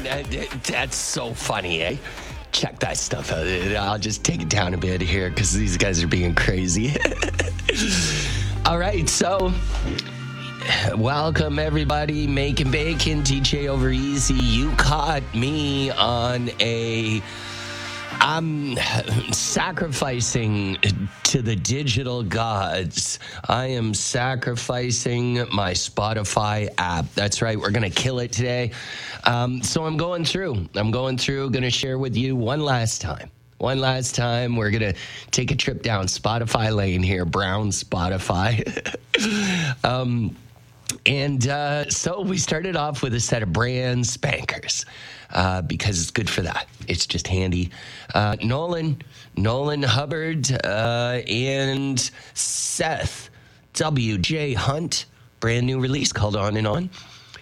That's so funny, eh? Check that stuff out. I'll just take it down a bit here because these guys are being crazy. All right, so welcome everybody. Making Bacon, DJ Over Easy. You caught me on I'm sacrificing to the digital gods. I am sacrificing my Spotify app. That's right. We're going to kill it today. So I'm going through, going to share with you one last time. We're going to take a trip down Spotify lane here, brown Spotify. So we started off with a set of brand spankers because it's good for that. It's just handy. Nolan Hubbard and Seth W.J. Hunt, brand new release called On and On.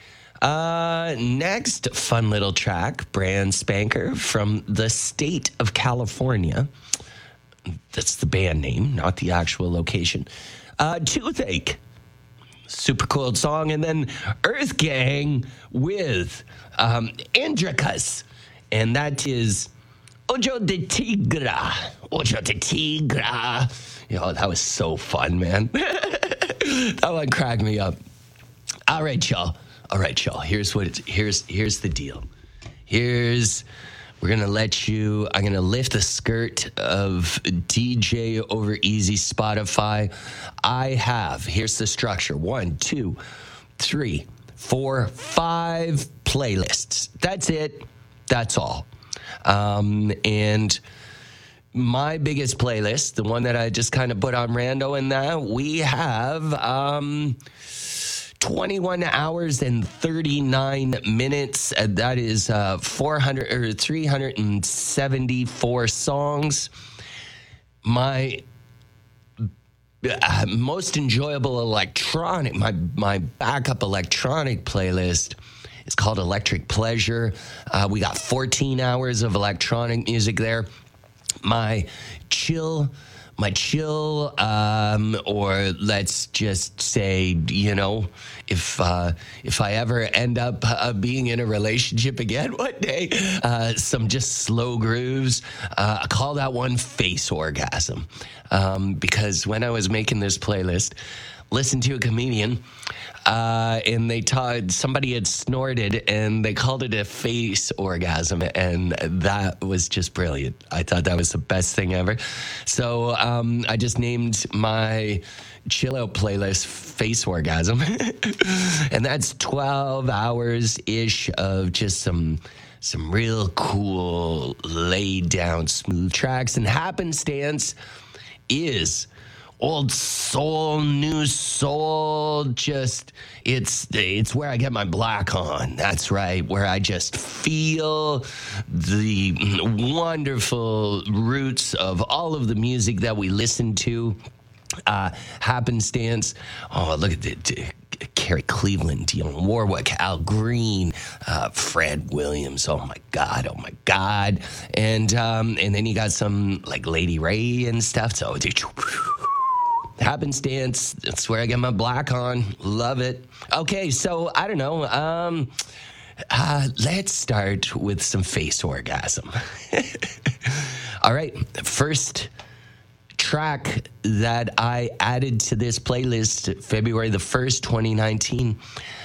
Next, fun little track, brand spanker from the state of California. That's the band name, not the actual location. Toothache. Super cool song. And then Earth Gang with Andricus. And that is Ojo de Tigra. That was so fun, man. That one cracked me up. All right, y'all. Here's the deal. I'm going to lift the skirt of DJ Over Easy Spotify. Here's the structure. 1, 2, 3, 4, 5 playlists. That's it. That's all. And my biggest playlist, the one that I just kind of put on rando in that, we have 21 hours and 39 minutes. That is 374 songs. My most enjoyable electronic, my backup electronic playlist is called Electric Pleasure. We got 14 hours of electronic music there. My chill, or let's just say, if I ever end up being in a relationship again one day, some just slow grooves. I call that one Face Orgasm, because when I was making this playlist, listened to a comedian, and somebody had snorted and they called it a face orgasm, and that was just brilliant. I thought that was the best thing ever. So I just named my chill out playlist Face Orgasm. And that's 12 hours ish of just some real cool laid down smooth tracks. And Happenstance is old soul, new soul, just it's where I get my black on. That's right, where I just feel the wonderful roots of all of the music that we listen to. Happenstance. Oh, look at it. Kerry Cleveland, Dionne Warwick, Al Green, Fred Williams. Oh my God. And then you got some like Lady Ray and stuff. So Happenstance, that's where I get my black on. Love it. Okay, so I don't know. Let's start with some Face Orgasm. All right, first track that I added to this playlist February the 1st, 2019.